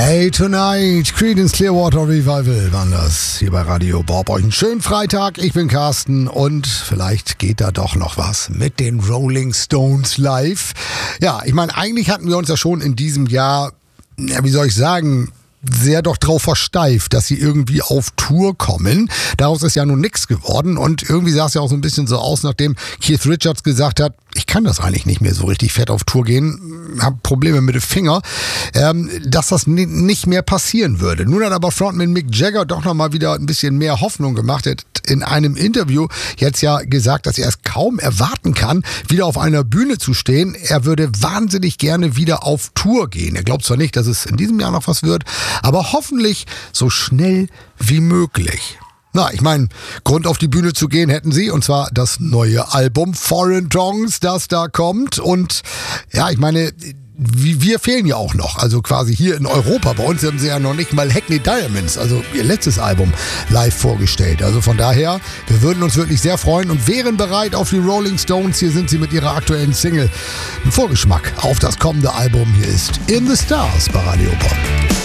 Hey Tonight, Creedence Clearwater Revival waren das hier bei Radio Bob. Euch einen schönen Freitag, ich bin Carsten und vielleicht geht da doch noch was mit den Rolling Stones live. Ja, ich meine, eigentlich hatten wir uns ja schon in diesem Jahr, wie soll ich sagen, sehr doch drauf versteift, dass sie irgendwie auf Tour kommen. Daraus ist ja nun nichts geworden und irgendwie sah es ja auch so ein bisschen so aus, nachdem Keith Richards gesagt hat, ich kann das eigentlich nicht mehr so richtig fett auf Tour gehen, habe Probleme mit dem Finger, dass das nicht mehr passieren würde. Nun hat aber Frontman Mick Jagger doch nochmal wieder ein bisschen mehr Hoffnung gemacht. Er hat in einem Interview jetzt ja gesagt, dass er es kaum erwarten kann, wieder auf einer Bühne zu stehen. Er würde wahnsinnig gerne wieder auf Tour gehen. Er glaubt zwar nicht, dass es in diesem Jahr noch was wird, aber hoffentlich so schnell wie möglich. Na, ich meine, Grund auf die Bühne zu gehen hätten sie, und zwar das neue Album Foreign Tongues, das da kommt. Und ja, ich meine, wir fehlen ja auch noch, also quasi hier in Europa. Bei uns haben sie ja noch nicht mal Hackney Diamonds, also ihr letztes Album, live vorgestellt. Also von daher, wir würden uns wirklich sehr freuen und wären bereit auf die Rolling Stones. Hier sind sie mit ihrer aktuellen Single. Ein Vorgeschmack auf das kommende Album. Hier ist In the Stars bei Radio Pop.